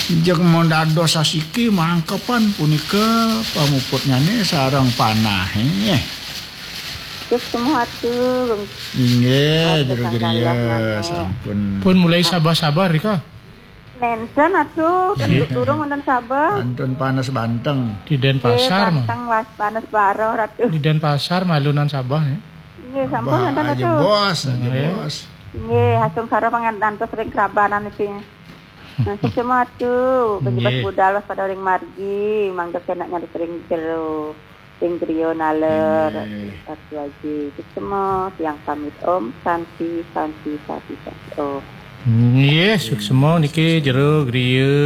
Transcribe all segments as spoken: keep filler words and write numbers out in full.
Jeung mondado sasiki mangkepan punika pamuputnya nih sareng panah nya. Cuk semua tuh. Inggih, jero-jero sampun. Pun mulai sabar-sabar Rika. Nensen atuh, dan turun wonten sabar. Antun panas banteng. Di Denpasar mah. Banteng was panas baro ratu. Di Denpasar malunan Sabah ya. Nggih, sampun wonten Aja atuh. bos, aja bos. Nggih, hasung sareng pangandan sering kerabanan itu. Nah, semua tuh, begitu budal pada orang margi, mangga kena nyari sering jero. Sing griyo naler satu lagi itu semua yang pamit om santi santi santi santi oh iya suksemo niki jero griyo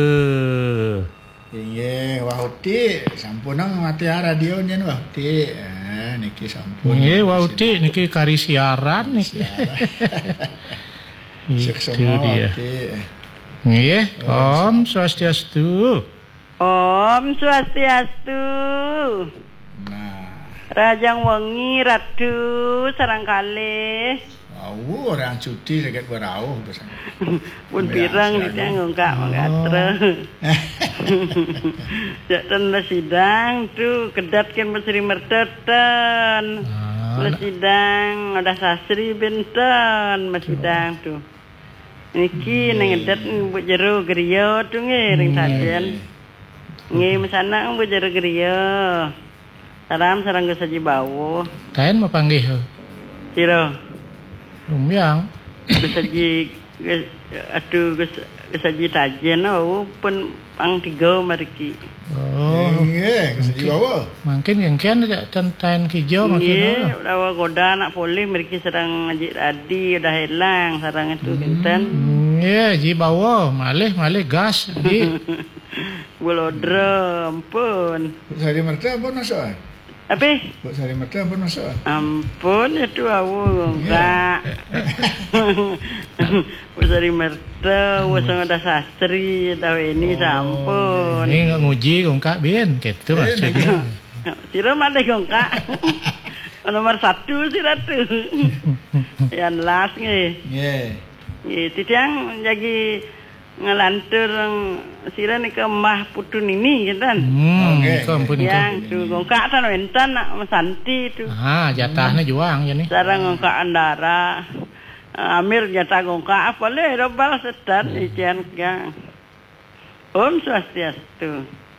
iya wauti sampunang mati radio nyen wauti ah niki sampun iya wauti niki kari siaran niki suksemo wauti iya om swastiastu om swastiastu Rajang wengi ratu sareng kalih. Wow, orang cuti dekat berauh besan. Pun pirang ditang ngongkak mangatre. Jak ten sidang tu kedat kan mesri merteten. Sidang ada sasri benten sidang tu. Niki nang ngedat mbok jero griya tu nggih ring sajen. Nggih mesana mbok jero griya. Salam sarang geus saji bawo. Kain mau panggih. Siro. Lumyang. Geus saji atuh geus saji tajen oh pun pang tiga mariki. Oh. Nggih, geus saji bawo. Mungkin gengkian ada tenten hijau maksudnya. Nggih, dawa goda anak polih mariki sareng ngaji tadi udah hilang sarang itu benten. Nggih, ji bawo, malih malih gas ji. Bulodra ampun. Sari merta ampun masuk. Apa? Buat sari merta ampun masuk. Ampun itu awu enggak. Buat sari merta, buat ada sastri, tahu ini sampun. Ini nguji gongkak bin, gitu maksudnya. Sira mana gongkak? Nomor satu sih ratu. Yang last nggih. Nggih. Nggih, titiang jadi ngalantur sira ni ke mah putun ini kan. Hmm, okay. Ampun yang tu gongkak tan enten nak santi tu. Ah, jatahnya juang ya nih. Sareng gongkak andara. Amir jatah gongkak apa le robal sedan ijan gang. Om swastiastu.